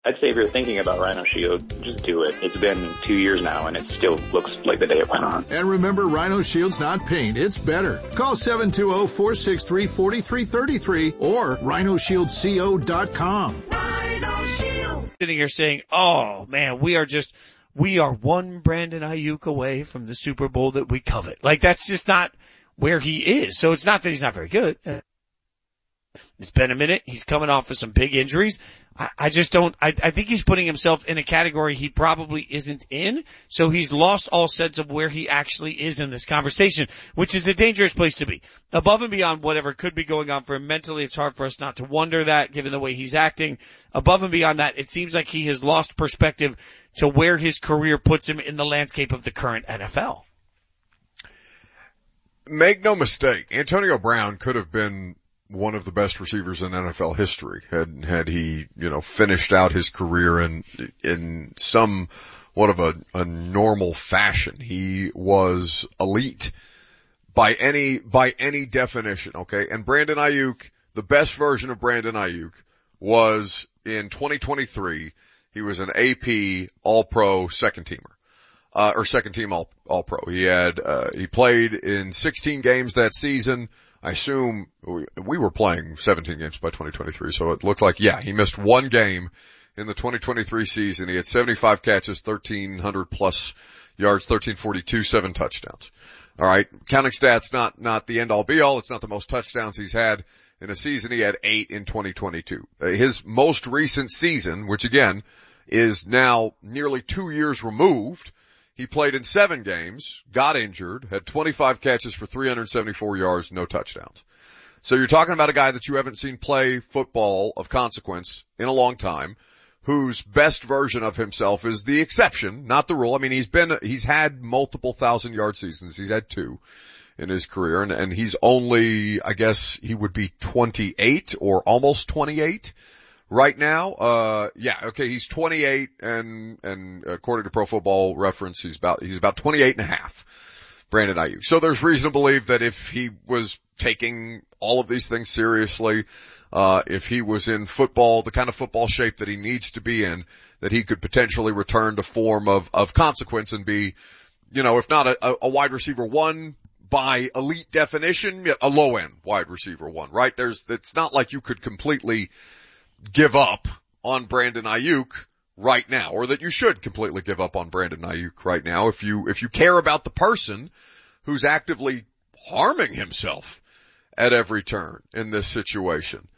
I'd say if you're thinking about Rhino Shield, just do it. It's been 2 years now, and it still looks like the day it went on. And remember, Rhino Shield's not paint, it's better. Call 720-463-4333 or rhinoshieldco.com. Rhino Shield. Sitting here saying, oh man, we are one Brandon Ayuk away from the Super Bowl that we covet. Like, that's just not where he is. So it's not that he's not very good. It's been a minute. He's coming off of some big injuries. I think he's putting himself in a category he probably isn't in. So he's lost all sense of where he actually is in this conversation, which is a dangerous place to be. Above and beyond whatever could be going on for him mentally, it's hard for us not to wonder that given the way he's acting. Above and beyond that, it seems like he has lost perspective to where his career puts him in the landscape of the current NFL. Make no mistake, Antonio Brown could have been one of the best receivers in NFL history had he, finished out his career in somewhat of a normal fashion. He was elite by any definition, okay? And Brandon Ayuk, the best version of Brandon Ayuk was in 2023. He was an AP All-Pro second teamer. Or second team All-Pro. He played in 16 games that season. I assume we were playing 17 games by 2023, so it looked like, he missed one game in the 2023 season. He had 75 catches, 1,300 plus yards, 1,342, 7 touchdowns. All right. Counting stats, not the end all be all. It's not the most touchdowns he's had in a season. He had 8 in 2022. His most recent season, which again is now nearly 2 years removed, he played in 7 games, got injured, had 25 catches for 374 yards, no touchdowns. So you're talking about a guy that you haven't seen play football of consequence in a long time, whose best version of himself is the exception, not the rule. I mean, he's had multiple 1,000-yard seasons. He's had 2 in his career, and he's only, I guess he would be 28 or almost 28. Right now, he's 28 and according to Pro Football Reference, he's about 28 and a half, Brandon Ayuk. So there's reason to believe that if he was taking all of these things seriously, if he was in football, the kind of football shape that he needs to be in, that he could potentially return to form of consequence and be, if not a wide receiver 1 by elite definition, a low end wide receiver 1, right? It's not like you could completely give up on Brandon Ayuk right now, or that you should completely give up on Brandon Ayuk right now if you care about the person who's actively harming himself at every turn in this situation.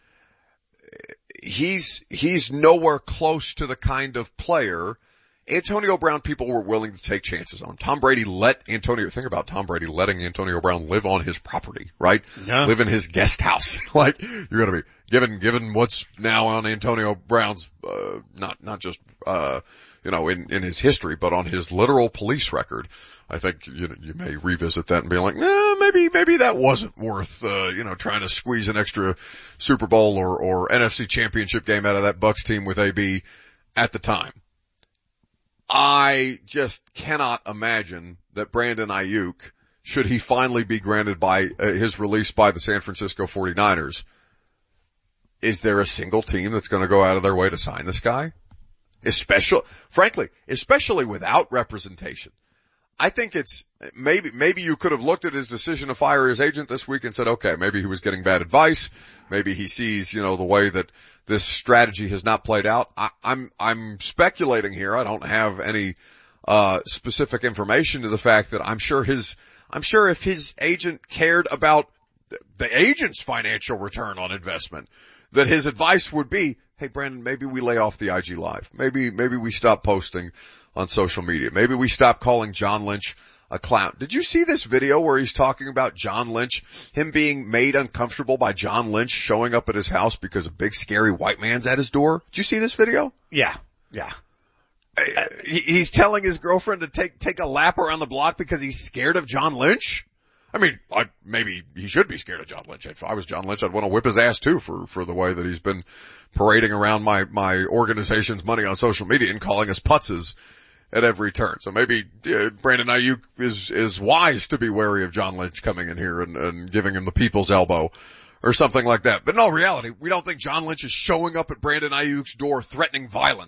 He's nowhere close to the kind of player Antonio Brown people were willing to take chances on. Think about Tom Brady letting Antonio Brown live on his property, right? Yeah. Live in his guest house. Like, you're gonna be, given what's now on Antonio Brown's, not just, in his history, but on his literal police record. I think, you may revisit that and be like, maybe that wasn't worth, trying to squeeze an extra Super Bowl or NFC championship game out of that Bucs team with AB at the time. I just cannot imagine that Brandon Ayuk, should he finally be granted by his release by the San Francisco 49ers, is there a single team that's going to go out of their way to sign this guy? Especially without representation. I think it's maybe you could have looked at his decision to fire his agent this week and said, okay, maybe he was getting bad advice. Maybe he sees, the way that this strategy has not played out. I'm speculating here. I don't have any specific information to the fact that I'm sure if his agent cared about the agent's financial return on investment, that his advice would be, hey Brandon, maybe we lay off the IG Live. Maybe we stop posting on social media. Maybe we stop calling John Lynch a clown. Did you see this video where he's talking about John Lynch, him being made uncomfortable by John Lynch showing up at his house because a big scary white man's at his door? Did you see this video? Yeah. He's telling his girlfriend to take a lap around the block because he's scared of John Lynch? I mean, maybe he should be scared of John Lynch. If I was John Lynch, I'd want to whip his ass too for the way that he's been parading around my organization's money on social media and calling us putzes at every turn. So maybe Brandon Ayuk is wise to be wary of John Lynch coming in here and giving him the people's elbow or something like that. But in all reality, we don't think John Lynch is showing up at Brandon Ayuk's door threatening violence.